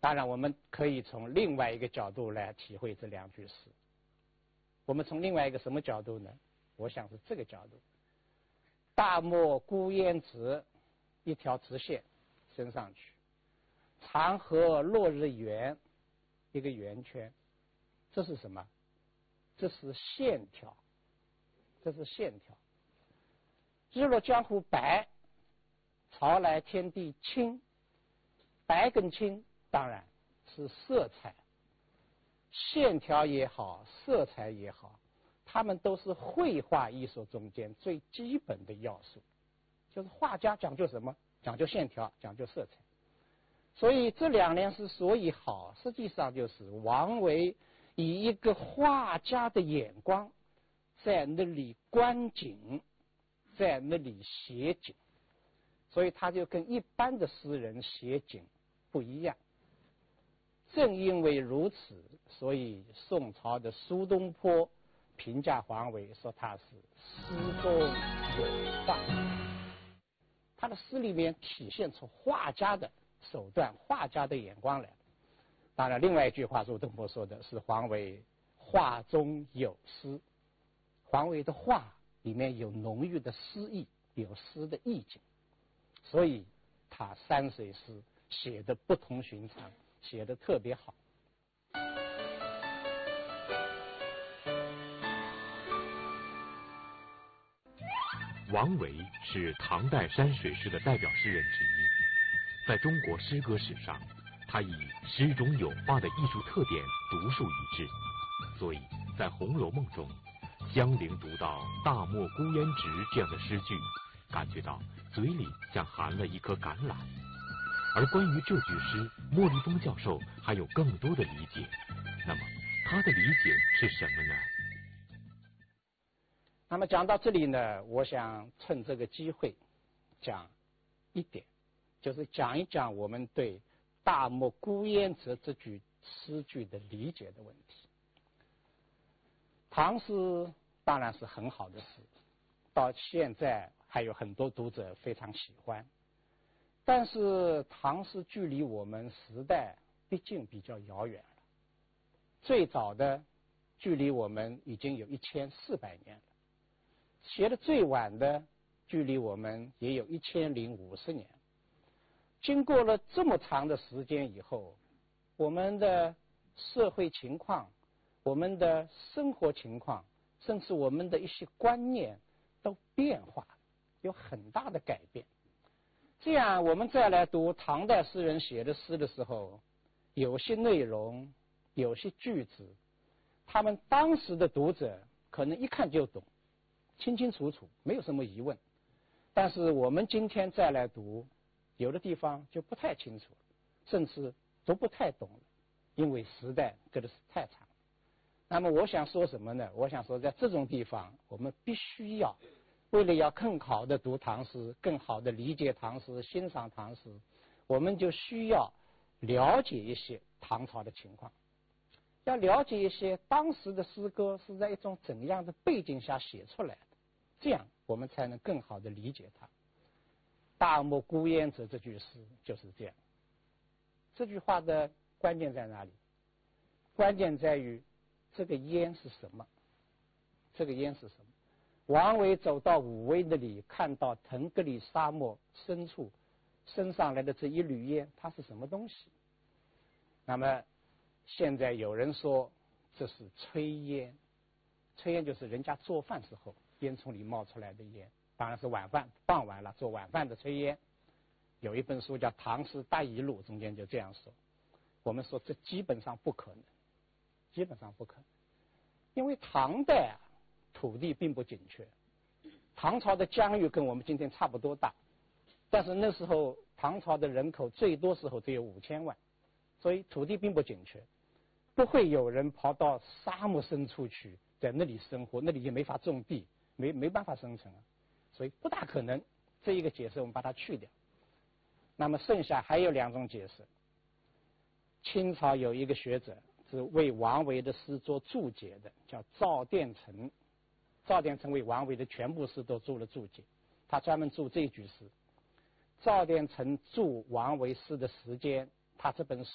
当然，我们可以从另外一个角度来体会这两句诗。我们从另外一个什么角度呢？我想是这个角度：大漠孤烟直，一条直线升上去；长河落日圆，一个圆圈。这是什么？这是线条，这是线条。日落江湖白，潮来天地青。白跟青当然是色彩，线条也好，色彩也好，它们都是绘画艺术中间最基本的要素。就是画家讲究什么？讲究线条，讲究色彩。所以这两联诗所以好，实际上就是王维以一个画家的眼光在那里观景，在那里写景，所以他就跟一般的诗人写景不一样。正因为如此，所以宋朝的苏东坡评价王维说他是诗中有画，他的诗里面体现出画家的手段，画家的眼光来。当然另外一句话苏东坡说的是王维画中有诗，王维的画里面有浓郁的诗意，有诗的意境，所以他山水诗写得不同寻常，写得特别好。 王维是唐代山水诗的代表诗人之一，在中国诗歌史上，他以诗中有画的艺术特点独树一帜，所以在《红楼梦》中，香菱读到“大漠孤烟直”这样的诗句，感觉到嘴里像含了一颗橄榄。而关于这句诗，莫立峰教授还有更多的理解。那么他的理解是什么呢？ 那么讲到这里呢，我想趁这个机会讲一点，就是讲一讲我们对“大漠孤烟直”这句诗句的理解的问题。唐诗当然是很好的诗，到现在还有很多读者非常喜欢，但是唐诗距离我们时代毕竟比较遥远了，最早的距离我们已经有1400年了，写的最晚的距离我们也有1050年。经过了这么长的时间以后，我们的社会情况，我们的生活情况，甚至我们的一些观念都变化，有很大的改变。这样我们再来读唐代诗人写的诗的时候，有些内容，有些句子，他们当时的读者可能一看就懂，清清楚楚，没有什么疑问。但是我们今天再来读，有的地方就不太清楚了，甚至都不太懂了，因为时代隔得是太长。那么我想说什么呢？我想说在这种地方，我们必须要为了要更好的读唐诗，更好的理解唐诗，欣赏唐诗，我们就需要了解一些唐朝的情况，要了解一些当时的诗歌是在一种怎样的背景下写出来的，这样我们才能更好的理解它。大漠孤烟直这句诗就是这样。这句话的关键在哪里？关键在于这个烟是什么？这个烟是什么？王维走到武威那里，看到腾格里沙漠深处升上来的这一缕烟，它是什么东西？那么现在有人说这是炊烟，炊烟就是人家做饭时候烟囱里冒出来的烟，当然是晚饭傍晚了做晚饭的炊烟。有一本书叫《唐诗大遗录》，中间就这样说。我们说这基本上不可能，基本上不可能，因为唐代土地并不紧缺，唐朝的疆域跟我们今天差不多大，但是那时候唐朝的人口最多时候只有5000万，所以土地并不紧缺，不会有人跑到沙漠深处去，在那里生活，那里也没法种地，没办法生存啊，所以不大可能。这一个解释我们把它去掉，那么剩下还有2种解释。清朝有一个学者是为王维的诗做注解的，叫赵殿成。赵殿成为王维的全部诗都做了注解，他专门注这句诗。赵殿成注王维诗的时间，他这本